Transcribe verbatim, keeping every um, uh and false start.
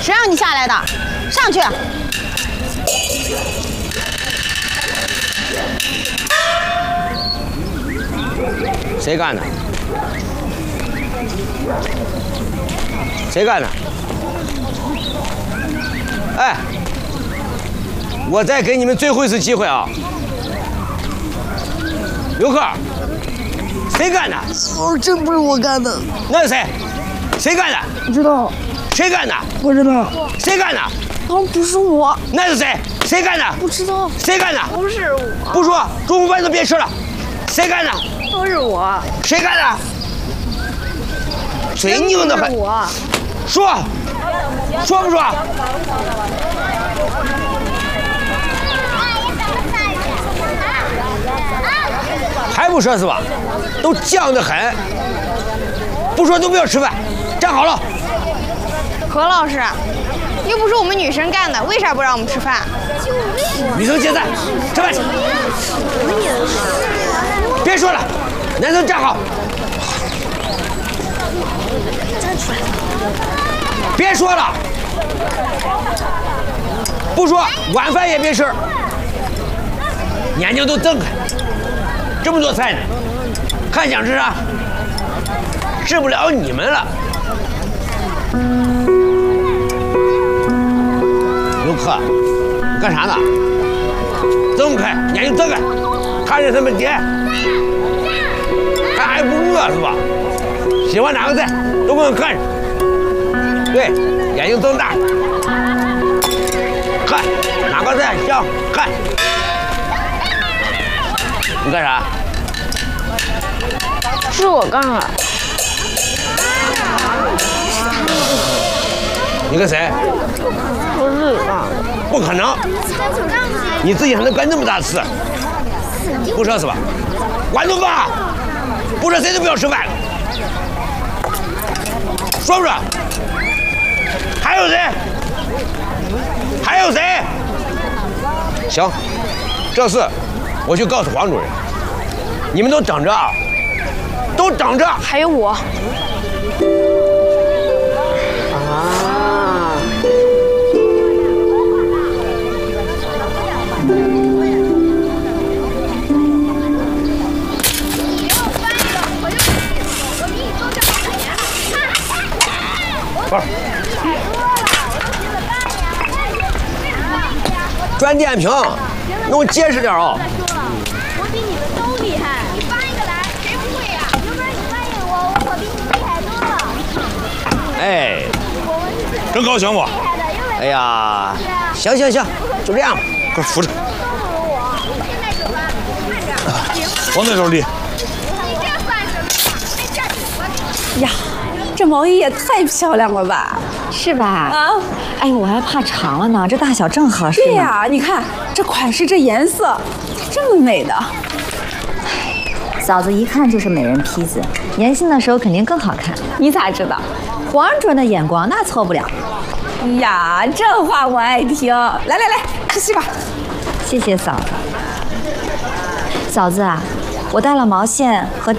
谁让你下来的？上去！ 谁干的？谁干的？哎，我再给你们最后一次机会啊！刘克，谁干的？ 哦，真不是我干的。 那是谁？谁干的？ 不知道。 谁干的？ 不知道。 谁干的？ 哦，不是我。 那是谁？谁干的？ 不知道。 谁干的？ 不是我。 不说，中午饭都别吃了。谁干的？ 都是我。 谁干的？嘴拧的很。 我。 说，说不说？还不说是吧？都犟得很，不说都不要吃饭。站好了。 何老师，又不是我们女生干的，为啥不让我们吃饭？ 女生解散，吃饭去。别说了，男生站好。别说了，不说晚饭也别吃，眼睛都睁开，这么多菜呢，还想吃啥？治不了你们了。刘克，你干啥呢？睁开，眼睛睁开，看着他们爹，还还不饿是吧？喜欢哪个菜都给我看着。对，眼睛睁大，看哪个菜香，看。你干啥？ 是我干的。 你跟谁？ 我自己干的。 不可能！你自己还能干那么大事？不说是吧？完犊子！不说谁都不要吃饭。说不说？还有谁？还有谁？行，这事我去告诉黄主任。你们都等着啊，都等着。 还有我。 啊！ 不是。转电瓶，弄结实点啊！ 我比你们都厉害。你翻一个来，谁不会呀？要不然你翻一个我，我比你们厉害多了。 哎， 真高兴不？ 哎呀，行行行，就这样吧，快扶着。 往那头立。 呀，这毛衣也太漂亮了吧！ 是吧？ 啊， 哎，我还怕长了呢，这大小正合适。 对呀，你看这款式，这颜色，这么美的。 嫂子一看就是美人坯子，年轻的时候肯定更好看。 你咋知道？ 黄主任的眼光那错不了。 呀，这话我爱听。来来来，吃西瓜。 谢谢嫂子。嫂子啊，我带了毛线和